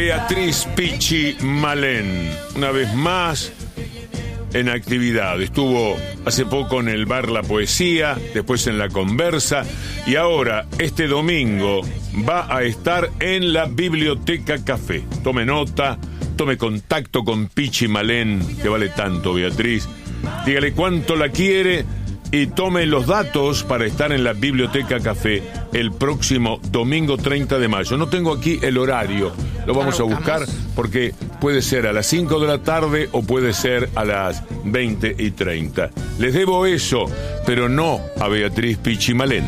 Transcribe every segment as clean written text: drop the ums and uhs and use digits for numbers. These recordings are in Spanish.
Beatriz Pichi Malén, una vez más en actividad. Estuvo hace poco en el bar La Poesía, después en La Conversa y ahora, este domingo, va a estar en la Biblioteca Café. Tome nota, tome contacto con Pichi Malén, que vale tanto, Beatriz. Dígale cuánto la quiere y tome los datos para estar en la Biblioteca Café el próximo domingo 30 de mayo. No tengo aquí el horario, lo vamos a buscar porque puede ser a las 5 de la tarde o puede ser a las 20:30. Les debo eso, pero no a Beatriz Pichi Malén.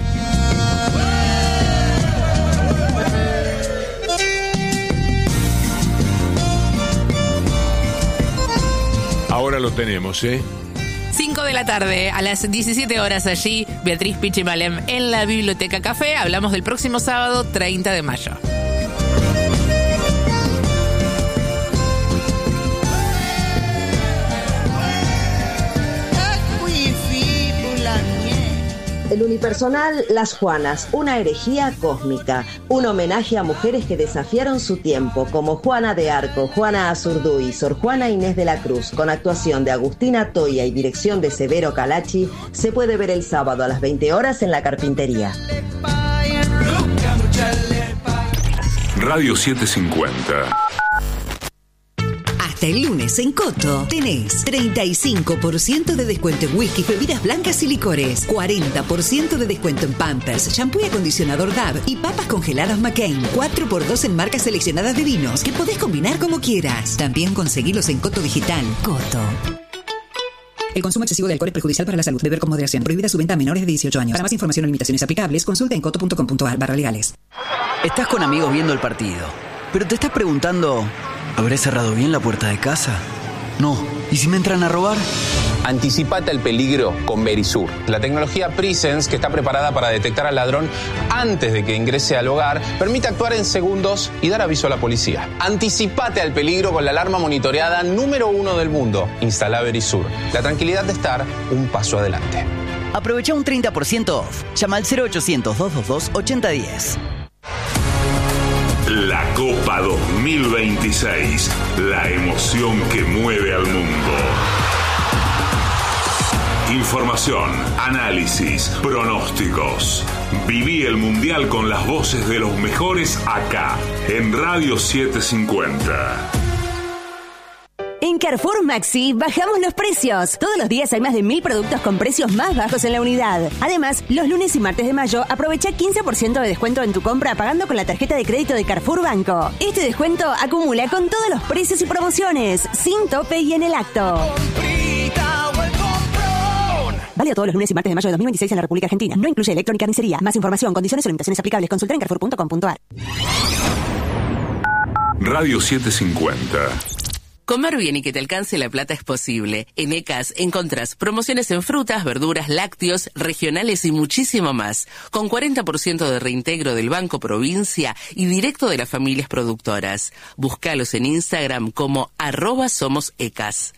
Ahora lo tenemos, 5 de la tarde, a las 17 horas allí, Beatriz Pichi Malén en la Biblioteca Café. Hablamos del próximo sábado, 30 de mayo. El unipersonal Las Juanas, una herejía cósmica, un homenaje a mujeres que desafiaron su tiempo, como Juana de Arco, Juana Azurduy, Sor Juana Inés de la Cruz, con actuación de Agustina Toya y dirección de Severo Calachi, se puede ver el sábado a las 20 horas en La Carpintería. Radio 750. Hasta el lunes en Coto tenés 35% de descuento en whisky, bebidas blancas y licores, 40% de descuento en Pampers, shampoo y acondicionador Dove y papas congeladas McCain, 4x2 en marcas seleccionadas de vinos que podés combinar como quieras. También conseguilos en Coto Digital. Coto. El consumo excesivo de alcohol es perjudicial para la salud. Beber con moderación. Prohibida su venta a menores de 18 años. Para más información o limitaciones aplicables, consulta en coto.com.ar/legales. Estás con amigos viendo el partido, pero te estás preguntando: ¿habré cerrado bien la puerta de casa? No. ¿Y si me entran a robar? Anticipate al peligro con Verisur, la tecnología Presence que está preparada para detectar al ladrón antes de que ingrese al hogar, permite actuar en segundos y dar aviso a la policía. Anticipate al peligro con la alarma monitoreada número 1 del mundo. Instala Verisur. La tranquilidad de estar un paso adelante. Aprovecha un 30% off. Llama al 0800-222-8010. La Copa 2026, la emoción que mueve al mundo. Información, análisis, pronósticos. Viví el Mundial con las voces de los mejores acá, en Radio 750. En Carrefour Maxi bajamos los precios. Todos los días hay más de 1000 productos con precios más bajos en la unidad. Además, los lunes y martes de mayo aprovecha 15% de descuento en tu compra pagando con la tarjeta de crédito de Carrefour Banco. Este descuento acumula con todos los precios y promociones, sin tope y en el acto. Válido todos los lunes y martes de mayo de 2026 en la República Argentina. No incluye electrónica ni carnicería. Más información, condiciones o limitaciones aplicables. Consultar en carrefour.com.ar. Radio 750. Comer bien y que te alcance la plata es posible. En ECAS encontrás promociones en frutas, verduras, lácteos, regionales y muchísimo más. Con 40% de reintegro del Banco Provincia y directo de las familias productoras. Búscalos en Instagram como @somosecas.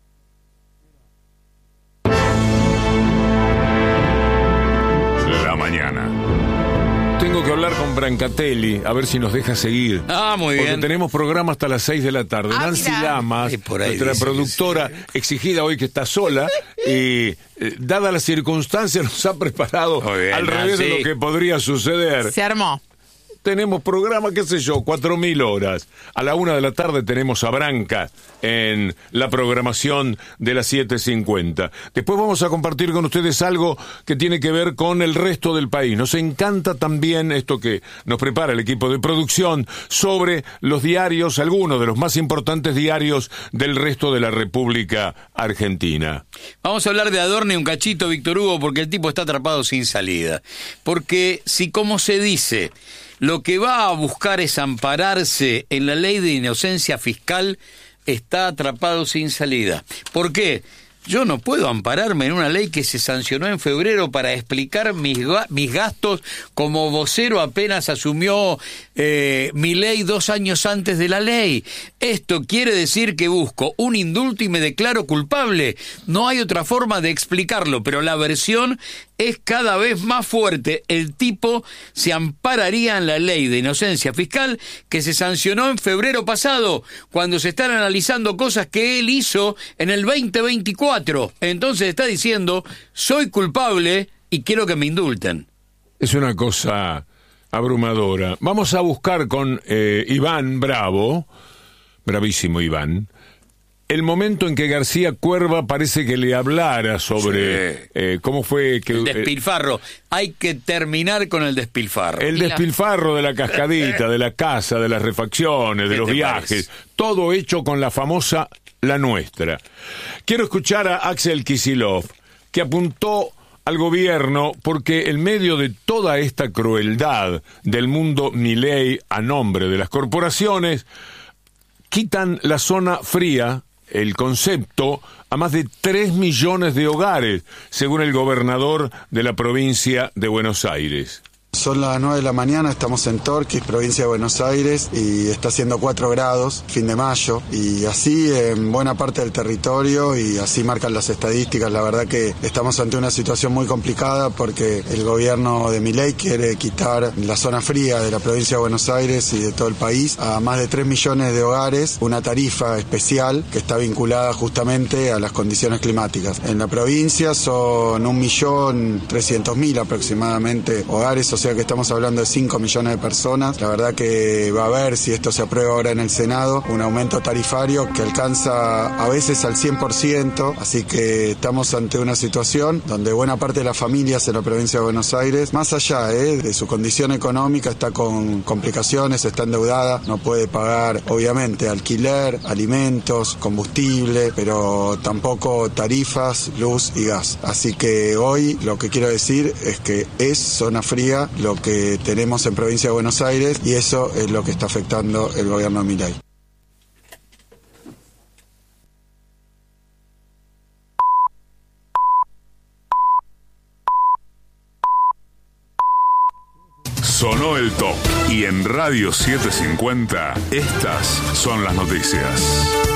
La mañana. Tengo que hablar con Brancatelli, a ver si nos deja seguir. Muy bien. Porque tenemos programa hasta las 6 de la tarde. Nancy Lamas, nuestra productora, exigida hoy que está sola, y dada las circunstancias nos ha preparado bien, al revés de lo que podría suceder. Se armó. Tenemos programa, qué sé yo, 4000 horas. A la 1 de la tarde tenemos a Branca en la programación de las 7:50. Después vamos a compartir con ustedes algo que tiene que ver con el resto del país. Nos encanta también esto que nos prepara el equipo de producción sobre los diarios, algunos de los más importantes diarios del resto de la República Argentina. Vamos a hablar de Adorni un cachito, Víctor Hugo, porque el tipo está atrapado sin salida. Porque si, como se dice, lo que va a buscar es ampararse en la ley de inocencia fiscal, está atrapado sin salida. ¿Por qué? Yo no puedo ampararme en una ley que se sancionó en febrero para explicar mis gastos como vocero apenas asumió Milei 2 años antes de la ley. Esto quiere decir que busco un indulto y me declaro culpable. No hay otra forma de explicarlo, pero la versión es cada vez más fuerte. El tipo se ampararía en la ley de inocencia fiscal que se sancionó en febrero pasado, cuando se están analizando cosas que él hizo en el 2024. Entonces está diciendo, soy culpable y quiero que me indulten. Es una cosa abrumadora. Vamos a buscar con Iván Bravo, bravísimo Iván, el momento en que García Cuerva parece que le hablara sobre cómo fue que... El despilfarro. Hay que terminar con el despilfarro. El despilfarro de la cascadita, de la casa, de las refacciones, de los viajes. Todo hecho con la famosa La Nuestra. Quiero escuchar a Axel Kicillof, que apuntó al gobierno porque en medio de toda esta crueldad del mundo Milei a nombre de las corporaciones, quitan la zona fría, el concepto, a más de 3 millones de hogares, según el gobernador de la provincia de Buenos Aires. Son las 9 de la mañana, estamos en Torquís, provincia de Buenos Aires, y está haciendo 4 grados, fin de mayo, y así en buena parte del territorio, y así marcan las estadísticas. La verdad que estamos ante una situación muy complicada porque el gobierno de Milei quiere quitar la zona fría de la provincia de Buenos Aires y de todo el país a más de 3 millones de hogares, una tarifa especial que está vinculada justamente a las condiciones climáticas. En la provincia son 1.300.000 aproximadamente hogares, o sea que estamos hablando de 5 millones de personas. La verdad que va a haber, si esto se aprueba ahora en el Senado, un aumento tarifario que alcanza a veces al 100%, así que estamos ante una situación donde buena parte de las familias en la provincia de Buenos Aires, más allá de su condición económica, está con complicaciones, está endeudada, no puede pagar obviamente alquiler, alimentos, combustible, pero tampoco tarifas, luz y gas. Así que hoy lo que quiero decir es que es zona fría lo que tenemos en provincia de Buenos Aires, y eso es lo que está afectando el gobierno de Milei. Sonó el top y en Radio 750 estas son las noticias.